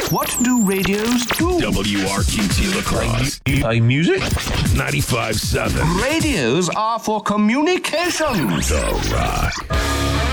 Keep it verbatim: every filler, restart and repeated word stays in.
What do radios do? W R Q T Lacrosse. Play music? ninety-five seven. Radios are for communications. The Rock.